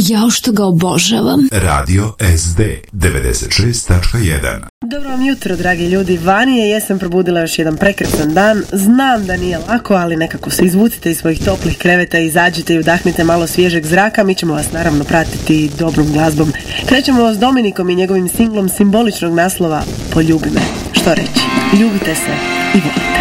Jao što ga obožavam. Radio SD 96.1. Dobro vam jutro, dragi ljudi. Vani je jesen probudila još jedan prekrasan dan. Znam da nije lako, ali nekako se izvucite iz svojih toplih kreveta, izađite i udahnite malo svježeg zraka. Mi ćemo vas naravno pratiti dobrom glazbom. Krećemo s Dominikom i njegovim singlom simboličnog naslova Poljubi me. Što reći? Ljubite se i volite.